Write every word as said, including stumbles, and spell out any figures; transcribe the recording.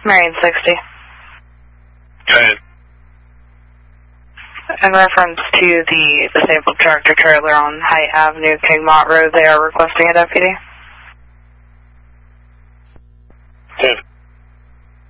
Marine sixty. Go ahead. In reference to the disabled tractor trailer on Haight Avenue, Kingmont Road, they are requesting a deputy.